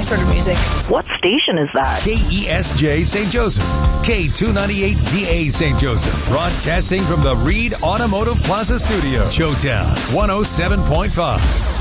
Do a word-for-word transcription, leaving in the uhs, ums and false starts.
my sort of music. What station is that? K E S J Saint Joseph. K two ninety-eight D A Saint Joseph. Broadcasting from the Reed Automotive Plaza Studio. Showtown one oh seven point five.